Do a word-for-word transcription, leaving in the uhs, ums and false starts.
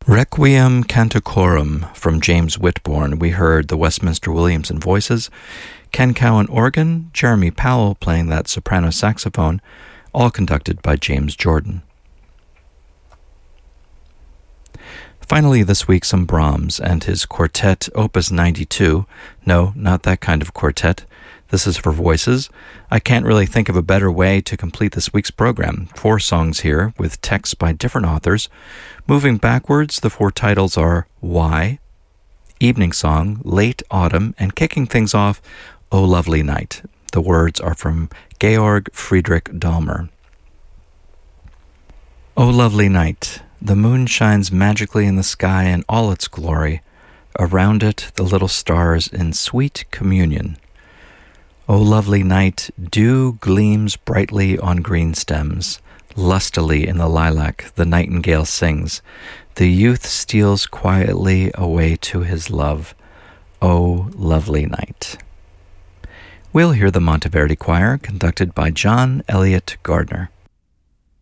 Requiem Cantocorum from James Whitbourne. We heard the Westminster Williamson voices, Ken Cowan organ, Jeremy Powell playing that soprano saxophone, all conducted by James Jordan. Finally, this week, some Brahms and his quartet Opus ninety-two. No, not that kind of quartet. This is for voices. I can't really think of a better way to complete this week's program. Four songs here, with texts by different authors. Moving backwards, the four titles are Why, Evening Song, Late Autumn, and kicking things off, O Lovely Night. The words are from Georg Friedrich Dahmer. O lovely night, the moon shines magically in the sky in all its glory. Around it, the little stars in sweet communion. O lovely night, dew gleams brightly on green stems. Lustily in the lilac, the nightingale sings. The youth steals quietly away to his love. O lovely night. We'll hear the Monteverdi Choir, conducted by John Elliott Gardner.